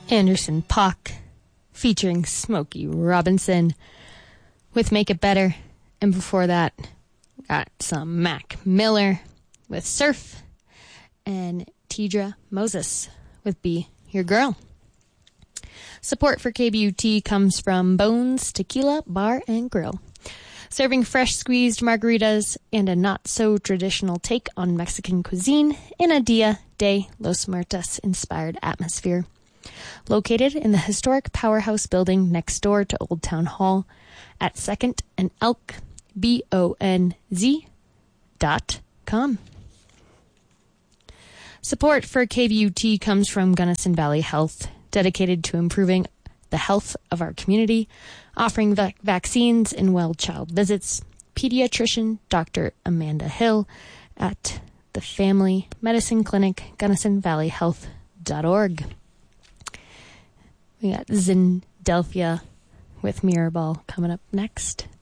Anderson .Paak featuring Smokey Robinson with Make It Better. And before that, got some Mac Miller with Surf and Tidra Moses with Be Your Girl. Support for KBUT comes from Bones Tequila Bar and Grill, serving fresh squeezed margaritas and a not-so-traditional take on Mexican cuisine in a Dia de los Muertos inspired atmosphere. Located in the historic Powerhouse building next door to Old Town Hall at 2nd and Elk, BONZ.com. Support for KBUT comes from Gunnison Valley Health, dedicated to improving the health of our community, offering vaccines and well child visits. Pediatrician Dr. Amanda Hill at the Family Medicine Clinic, GunnisonValleyHealth.org. We got Zendelphia with Mirrorball coming up next.